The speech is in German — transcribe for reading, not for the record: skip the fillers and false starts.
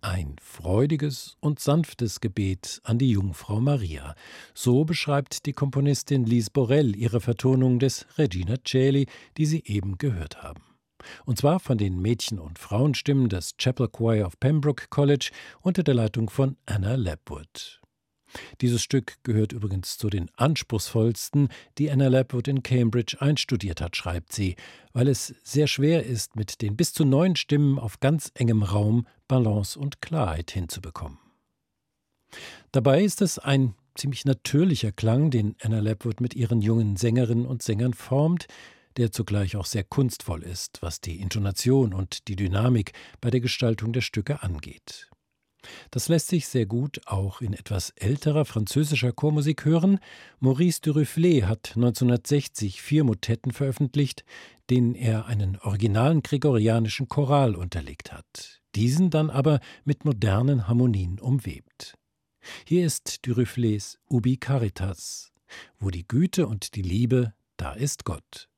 Ein freudiges und sanftes Gebet an die Jungfrau Maria. So beschreibt die Komponistin Lise Borel ihre Vertonung des Regina Coeli, die Sie eben gehört haben. Und zwar von den Mädchen- und Frauenstimmen des Chapel Choir of Pembroke College unter der Leitung von Anna Lapwood. Dieses Stück gehört übrigens zu den anspruchsvollsten, die Anna Lapwood in Cambridge einstudiert hat, schreibt sie, weil es sehr schwer ist, mit den bis zu 9 Stimmen auf ganz engem Raum Balance und Klarheit hinzubekommen. Dabei ist es ein ziemlich natürlicher Klang, den Anna Lapwood mit ihren jungen Sängerinnen und Sängern formt, der zugleich auch sehr kunstvoll ist, was die Intonation und die Dynamik bei der Gestaltung der Stücke angeht. Das lässt sich sehr gut auch in etwas älterer französischer Chormusik hören. Maurice Duruflé hat 1960 4 Motetten veröffentlicht, denen er einen originalen gregorianischen Choral unterlegt hat, diesen dann aber mit modernen Harmonien umwebt. Hier ist Duruflés Ubi Caritas, wo die Güte und die Liebe, da ist Gott.